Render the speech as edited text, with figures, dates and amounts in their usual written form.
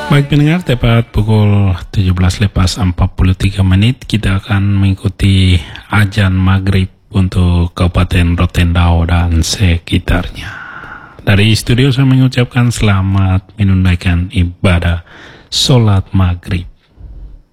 Baik pendengar, tepat pukul 17:43 kita akan mengikuti azan maghrib untuk Kabupaten Rotendao dan sekitarnya. Dari studio saya mengucapkan selamat menunaikan ibadah sholat maghrib.